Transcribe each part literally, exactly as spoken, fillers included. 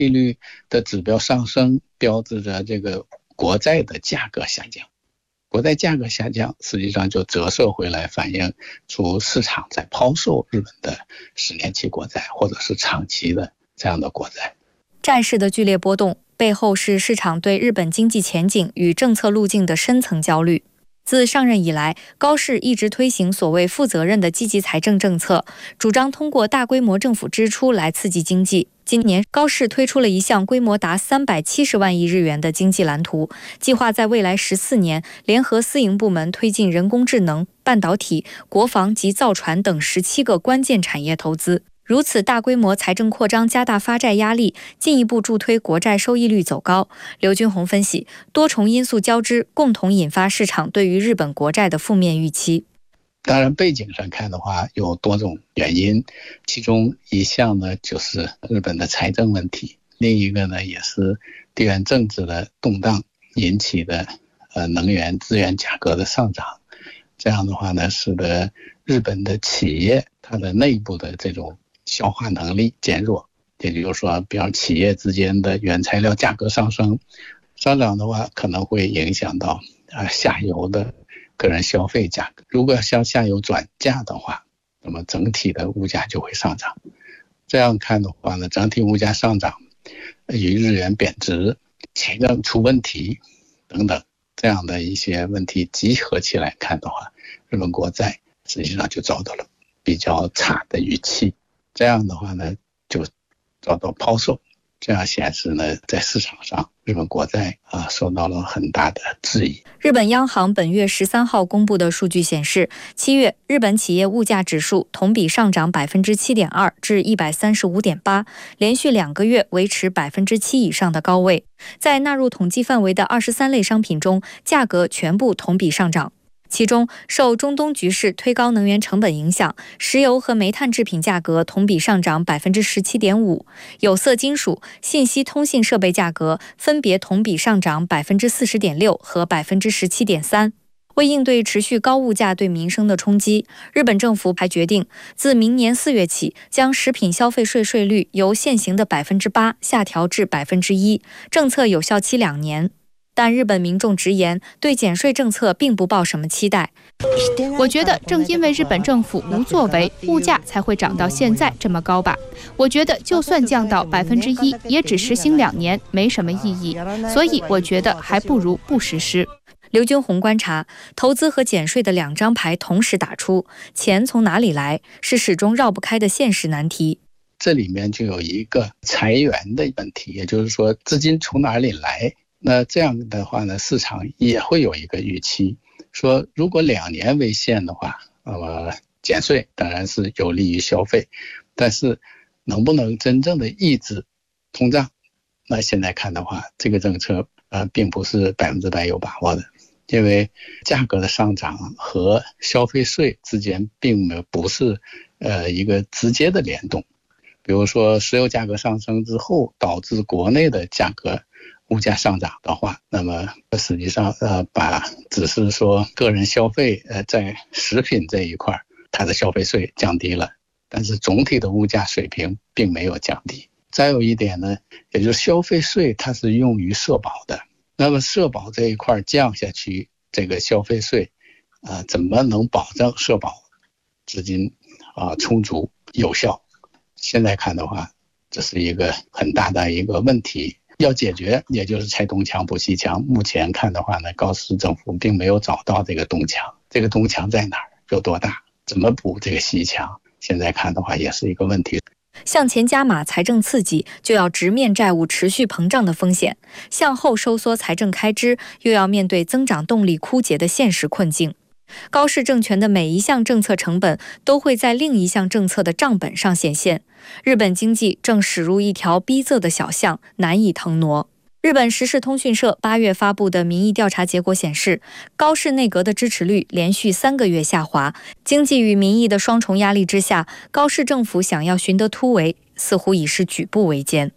利率的指标上升，标志着这个国债的价格下降。国债价格下降，实际上就折射回来，反映出市场在抛售日本的十年期国债或者是长期的这样的国债。 债市的剧烈波动背后是市场对日本经济前景与政策路径的深层焦虑。自上任以来，高市一直推行所谓负责任的积极财政政策，主张通过大规模政府支出来刺激经济。今年，高市推出了一项规模达三百七十万亿日元的经济蓝图，计划在未来十四年联合私营部门推进人工智能、半导体、国防及造船等十七个关键产业投资。如此大规模财政扩张加大发债压力，进一步助推国债收益率走高。刘军宏分析，多重因素交织，共同引发市场对于日本国债的负面预期。 当然背景上看的话有多种原因，其中一项呢就是日本的财政问题，另一个呢也是地缘政治的动荡引起的呃能源资源价格的上涨。这样的话呢，使得日本的企业它的内部的这种消化能力减弱，也就是说比方企业之间的原材料价格上升上涨的话，可能会影响到啊下游的个人消费价格。如果向下游转嫁的话，那么整体的物价就会上涨。这样看的话呢，整体物价上涨与日元贬值、财政出问题等等这样的一些问题集合起来看的话，日本国债实际上就遭到了比较差的预期。这样的话呢，就遭到抛售，这样显示呢，在市场上日本国债啊受到了很大的质疑。 日本央行本月十三号公布的数据显示，七月日本企业物价指数同比上涨百分之七点二至一百三十五点八，连续两个月维持百分之七以上的高位。在纳入统计范围的二十三类商品中，价格全部同比上涨。其中，受中东局势推高能源成本影响，石油和煤炭制品价格同比上涨百分之十七点五，有色金属、信息通信设备价格分别同比上涨百分之四十点六和百分之十七点三。为应对持续高物价对民生的冲击，日本政府还决定自明年四月起，将食品消费税税率由现行的百分之八下调至百分之一，政策有效期两年。但日本民众直言，对减税政策并不抱什么期待。 我觉得正因为日本政府无作为，物价才会涨到现在这么高吧。我觉得就算降到百分之一，也只实行两年，没什么意义。所以我觉得还不如不实施。 刘军宏观察，投资和减税的两张牌同时打出，钱从哪里来，是始终绕不开的现实难题。 这里面就有一个裁员的问题，也就是说资金从哪里来。那这样的话呢，市场也会有一个预期，说如果两年为限的话，那么减税当然是有利于消费，但是能不能真正的抑制通胀？那现在看的话，这个政策呃并不是百分之百有把握的，因为价格的上涨和消费税之间并没有不是呃一个直接的联动。比如说石油价格上升之后，导致国内的价格物价上涨的话，那么实际上呃把只是说个人消费呃在食品这一块它的消费税降低了，但是总体的物价水平并没有降低。再有一点呢，也就是消费税它是用于社保的，那么社保这一块降下去，这个消费税啊、呃、怎么能保证社保资金啊、呃、充足有效？现在看的话，这是一个很大的一个问题。要解决，也就是拆东墙补西墙。目前看的话呢，高市政府并没有找到这个东墙，这个东墙在哪儿，有多大，怎么补这个西墙，现在看的话也是一个问题。 向前加码财政刺激，就要直面债务持续膨胀的风险；向后收缩财政开支，又要面对增长动力枯竭的现实困境。高市政权的每一项政策成本都会在另一项政策的账本上显现。日本经济正驶入一条逼仄的小巷，难以腾挪。日本时事通讯社八月发布的民意调查结果显示，高市内阁的支持率连续三个月下滑。经济与民意的双重压力之下，高市政府想要寻得突围，似乎已是举步维艰。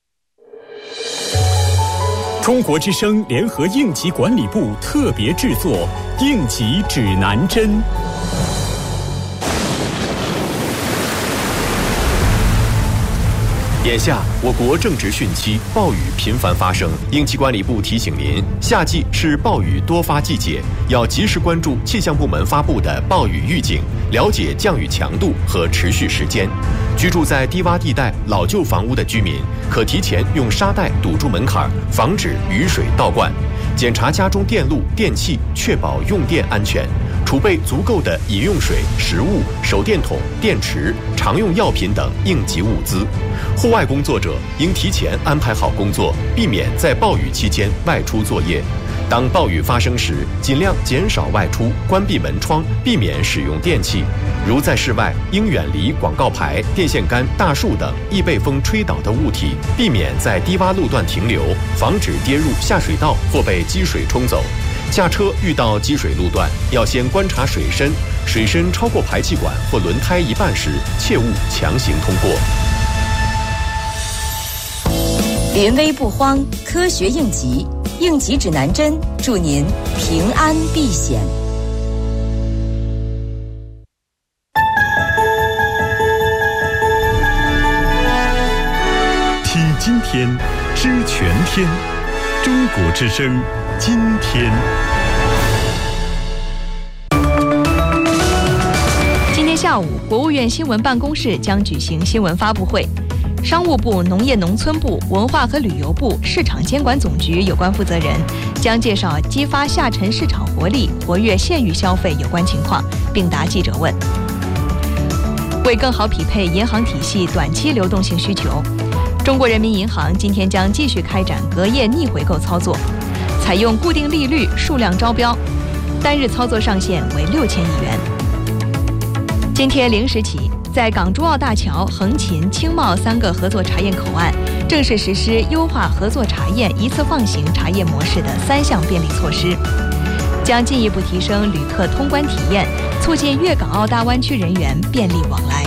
中国之声联合应急管理部特别制作《应急指南针》。 眼下我国正值汛期，暴雨频繁发生，应急管理部提醒您，夏季是暴雨多发季节，要及时关注气象部门发布的暴雨预警，了解降雨强度和持续时间。居住在低洼地带、老旧房屋的居民，可提前用沙袋堵住门槛，防止雨水倒灌。检查家中电路、电器，确保用电安全。储备足够的饮用水、食物、手电筒、电池、常用药品等应急物资。户外工作者应提前安排好工作，避免在暴雨期间外出作业。当暴雨发生时，尽量减少外出，关闭门窗，避免使用电器。如在室外，应远离广告牌、电线杆、大树等易被风吹倒的物体，避免在低洼路段停留，防止跌入下水道或被积水冲走。驾车遇到积水路段，要先观察水深，水深超过排气管或轮胎一半时，切勿强行通过。 临危不慌，科学应急，应急指南针，祝您平安避险。 听今天，知全天，中国之声。今天， 今天下午，国务院新闻办公室将举行新闻发布会。商务部、农业农村部、文化和旅游部、市场监管总局有关负责人将介绍激发下沉市场活力、活跃县域消费有关情况，并答记者问。为更好匹配银行体系短期流动性需求，中国人民银行今天将继续开展隔夜逆回购操作。采用固定利率数量招标，单日操作上限为六千亿元。今天零时起，在港珠澳大桥、横琴、青茂三个合作茶验口岸正式实施优化合作茶验一次放行茶叶模式的三项便利措施，将进一步提升旅客通关体验，促进粤港澳大湾区人员便利往来。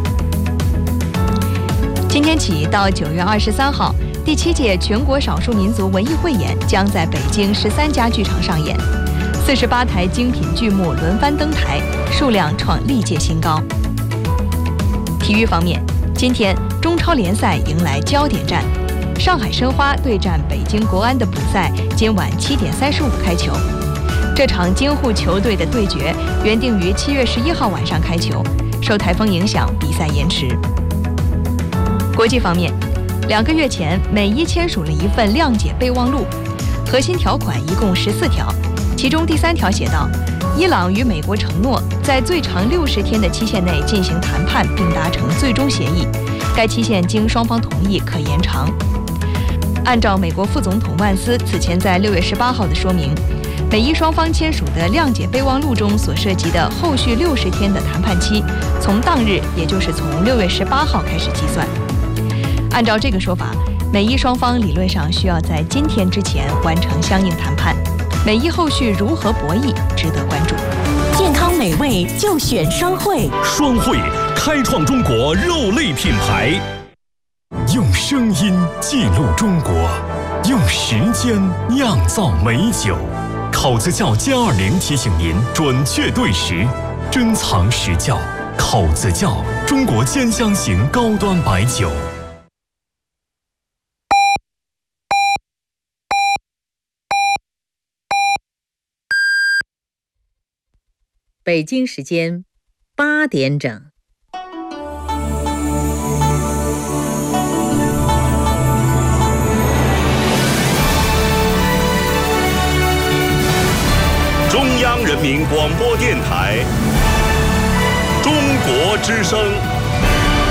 今天起到九月二十三号。第七届全国少数民族文艺汇演将在北京十三家剧场上演，四十八台精品剧目轮番登台，数量创历届新高。体育方面，今天中超联赛迎来焦点战，上海申花对战北京国安的比赛今晚七点三十五开球。这场京沪球队的对决原定于七月十一号晚上开球，受台风影响，比赛延迟。国际方面，两个月前，美伊签署了一份谅解备忘录，核心条款一共十四条，其中第三条写道：伊朗与美国承诺在最长六十天的期限内进行谈判，并达成最终协议。该期限经双方同意可延长。按照美国副总统万斯此前在六月十八号的说明，美伊双方签署的谅解备忘录中所涉及的后续六十天的谈判期，从当日，也就是从六月十八号开始计算。按照这个说法，美伊双方理论上需要在今天之前完成相应谈判。美伊后续如何博弈，值得关注。 健康美味就选双汇， 双汇开创中国肉类品牌，用声音记录中国，用时间酿造美酒。口子窖歼二零提醒您准确对时，珍藏实窖。口子窖，中国兼香型高端白酒。 北京时间八点整。 中央人民广播电台，中国之声。